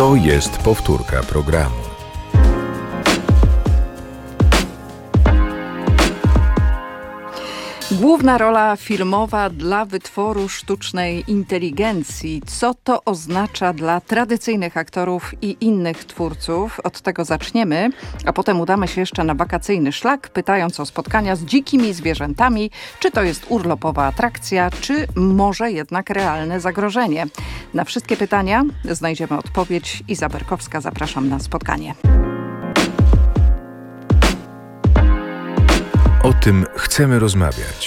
To jest powtórka programu. Główna rola filmowa dla wytworu sztucznej inteligencji. Co to oznacza dla tradycyjnych aktorów i innych twórców? Od tego zaczniemy, a potem udamy się jeszcze na wakacyjny szlak, pytając o spotkania z dzikimi zwierzętami, czy to jest urlopowa atrakcja, czy może jednak realne zagrożenie. Na wszystkie pytania znajdziemy odpowiedź. Iza Berkowska, zapraszam na spotkanie. O tym chcemy rozmawiać.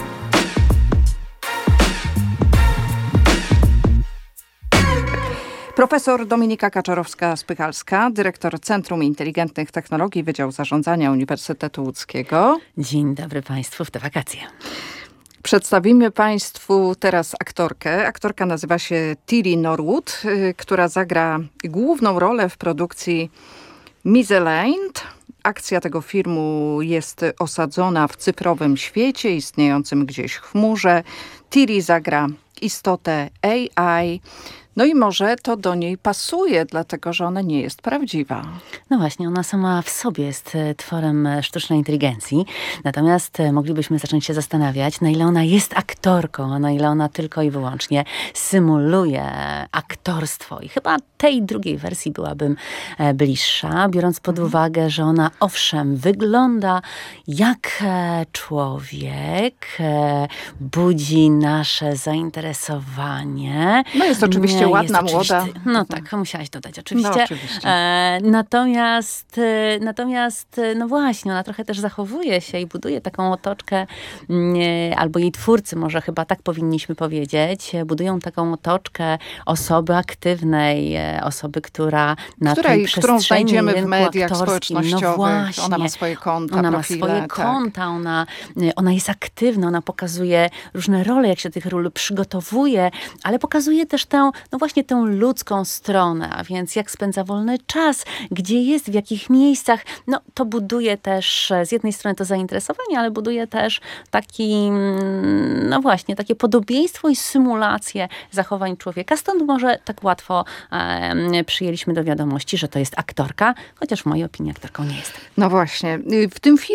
Profesor Dominika Kaczorowska-Spychalska, dyrektor Centrum Inteligentnych Technologii Wydziału Zarządzania Uniwersytetu Łódzkiego. Dzień dobry Państwu w te wakacje. Przedstawimy Państwu teraz aktorkę. Aktorka nazywa się Tilly Norwood, która zagra główną rolę w produkcji Miscellaneous. Akcja tego filmu jest osadzona w cyfrowym świecie, istniejącym gdzieś w chmurze. Tilly zagra istotę AI. No i może to do niej pasuje, dlatego że ona nie jest prawdziwa. No właśnie, ona sama w sobie jest tworem sztucznej inteligencji. Natomiast moglibyśmy zacząć się zastanawiać, na ile ona jest aktorką, a na ile ona tylko i wyłącznie symuluje aktorstwo. I chyba tej drugiej wersji byłabym bliższa, biorąc pod uwagę, że ona owszem wygląda jak człowiek, budzi nasze zainteresowanie. No jest oczywiście ładna, młoda. No tak, musiałaś dodać oczywiście. No, oczywiście. Natomiast, no właśnie, ona trochę też zachowuje się i buduje taką otoczkę, albo jej twórcy, może chyba tak powinniśmy powiedzieć, budują taką otoczkę osoby aktywnej, osoby, która na tej przestrzeni którą znajdziemy w mediach aktorskim, społecznościowych. No właśnie, ona ma swoje konta, ona profile, ma swoje konta, ona jest aktywna, ona pokazuje różne role, jak się tych ról przygotowuje, ale pokazuje też tę, no właśnie tę ludzką stronę, a więc jak spędza wolny czas, gdzie jest, w jakich miejscach. No to buduje też z jednej strony to zainteresowanie, ale buduje też taki, no właśnie, takie podobieństwo i symulację zachowań człowieka. Stąd może tak łatwo przyjęliśmy do wiadomości, że to jest aktorka, chociaż w mojej opinii aktorką nie jest. No właśnie. W tym